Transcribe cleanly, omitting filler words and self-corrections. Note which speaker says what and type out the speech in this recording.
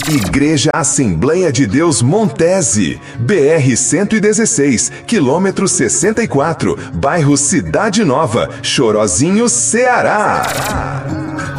Speaker 1: Igreja Assembleia de Deus Montese, BR-116, quilômetro 64, bairro Cidade Nova, Chorozinho, Ceará.